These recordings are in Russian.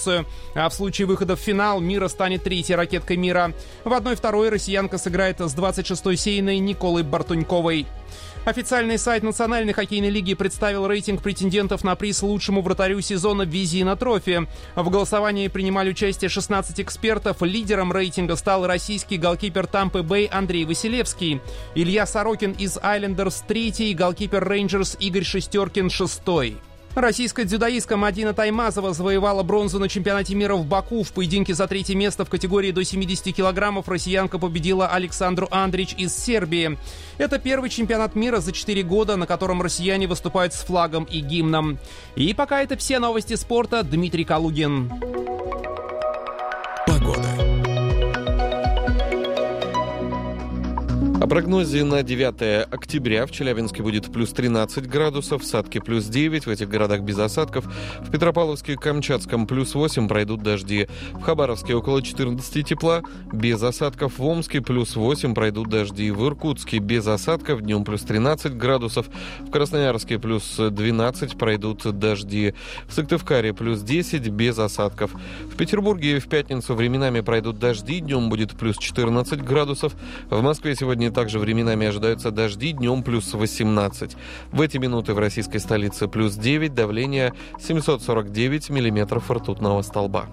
квалификацию. А в случае выхода в финал мира станет третьей ракеткой мира. В 1-2 россиянка сыграет с 26-й сейной Николой Бартуньковой. Официальный сайт Национальной хоккейной лиги представил рейтинг претендентов на приз лучшему вратарю сезона Визина Трофи. В голосовании принимали участие 16 экспертов. Лидером рейтинга стал российский голкипер Тампы Бэй Андрей Василевский. Илья Сорокин из Айлендерс 3-й, голкипер Рейнджерс Игорь Шестеркин 6-й. Российская дзюдоистка Мадина Таймазова завоевала бронзу на чемпионате мира в Баку. В поединке за третье место в категории до 70 килограммов россиянка победила Александру Андрич из Сербии. Это первый чемпионат мира за 4 года, на котором россияне выступают с флагом и гимном. И пока это все новости спорта. Дмитрий Калугин. Погода. О прогнозе на 9 октября. В Челябинске будет плюс 13 градусов, в Сатке плюс 9, в этих городах без осадков. В Петропавловске и Камчатском плюс 8, пройдут дожди. В Хабаровске около 14 тепла, без осадков. В Омске плюс 8, пройдут дожди. В Иркутске без осадков, днем плюс 13 градусов. В Красноярске плюс 12, пройдут дожди. В Сыктывкаре плюс 10, без осадков. В Петербурге в пятницу временами пройдут дожди, днем будет плюс 14 градусов. В Москве сегодня также временами ожидаются дожди, днем плюс 18. В эти минуты в российской столице плюс 9, давление 749 миллиметров ртутного столба.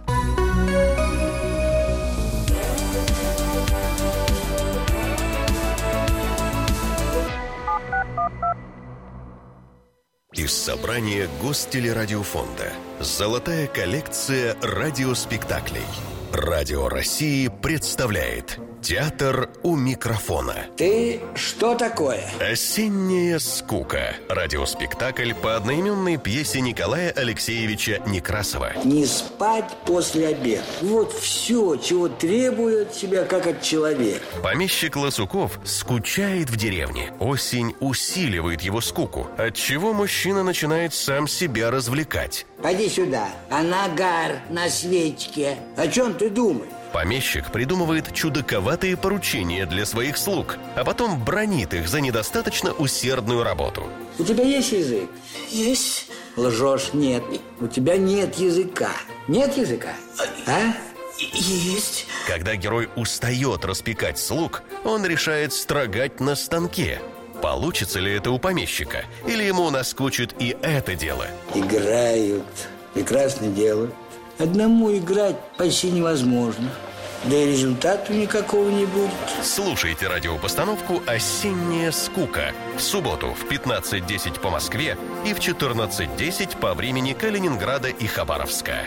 Из собрания Гостелерадиофонда «Золотая коллекция радиоспектаклей». Радио России представляет «Театр у микрофона». Ты что такое? «Осенняя скука». Радиоспектакль по одноименной пьесе Николая Алексеевича Некрасова. Не спать после обеда. Вот все, чего требует себя как от человека. Помещик Лосуков скучает в деревне. Осень усиливает его скуку, отчего мужчина начинает сам себя развлекать. Пойди сюда, а нагар на свечке. О чем ты думаешь? Помещик придумывает чудаковатые поручения для своих слуг, а потом бранит их за недостаточно усердную работу. У тебя есть язык? Есть. Лжешь, нет. У тебя нет языка. Нет языка? А? Есть. Когда герой устает распекать слуг, он решает строгать на станке. Получится ли это у помещика? Или ему наскучит и это дело? Играют. Прекрасно делают. Одному играть почти невозможно. Да и результата никакого не будет. Слушайте радиопостановку «Осенняя скука» в субботу в 15:10 по Москве и в 14:10 по времени Калининграда и Хабаровска.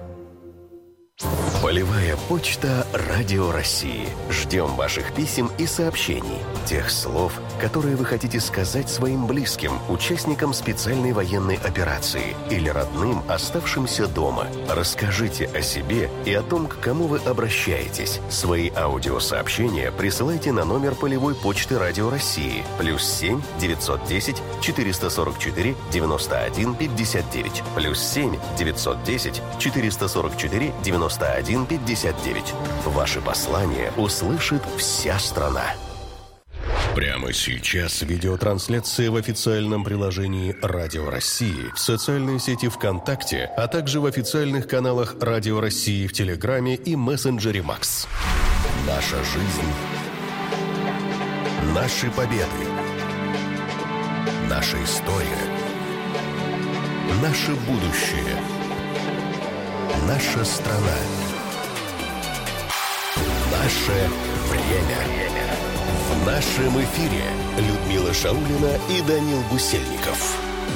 Полевая почта Радио России. Ждем ваших писем и сообщений. Тех слов, которые вы хотите сказать своим близким, участникам специальной военной операции или родным, оставшимся дома. Расскажите о себе и о том, к кому вы обращаетесь. Свои аудиосообщения присылайте на номер полевой почты Радио России +7 910 444 91 59 +7 910 444 91 59. Ваши послания услышит вся страна. Прямо сейчас видеотрансляция в официальном приложении Радио России, в социальной сети ВКонтакте, а также в официальных каналах Радио России в Телеграме и мессенджере Макс. Наша жизнь. Наши победы. Наша история. Наше будущее. Наша страна. Наше время. В нашем эфире Людмила Шаулина и Данил Гусельников.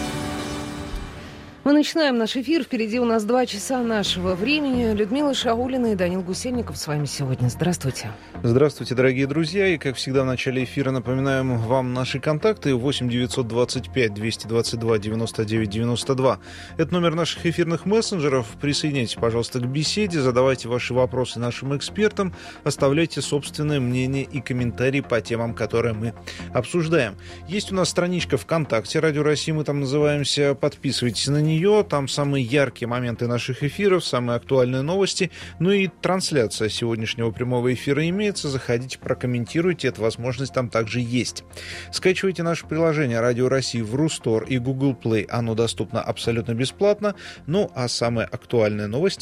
Мы начинаем наш эфир. Впереди у нас 2 часа нашего времени. Людмила Шаулина и Данил Гусельников с вами сегодня. Здравствуйте. Здравствуйте, дорогие друзья. И, как всегда, в начале эфира напоминаем вам наши контакты. 8 925 222 99 92. Это номер наших эфирных мессенджеров. Присоединяйтесь, пожалуйста, к беседе. Задавайте ваши вопросы нашим экспертам. Оставляйте собственное мнение и комментарии по темам, которые мы обсуждаем. Есть у нас страничка ВКонтакте Радио России. Мы там называемся. Подписывайтесь на нее. Там самые яркие моменты наших эфиров, самые актуальные новости. Ну и трансляция сегодняшнего прямого эфира имеется. Заходите, прокомментируйте. Эта возможность там также есть. Скачивайте наше приложение Радио России в Рустор и Google Play. Оно доступно абсолютно бесплатно. Ну а самые актуальные новости